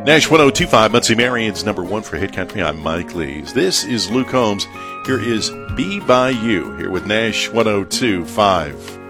Nash 1025, Muncie Marion's number one for Hit Country. I'm Mike Lees. This is Luke Holmes. Here is Be By You, here with Nash 1025.